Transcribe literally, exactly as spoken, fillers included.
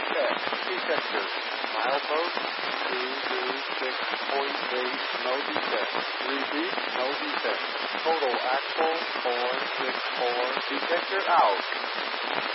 check. Detector. Milepost two two six point eight, no defect. Repeat, no defect. Total axle four six four. Detector out.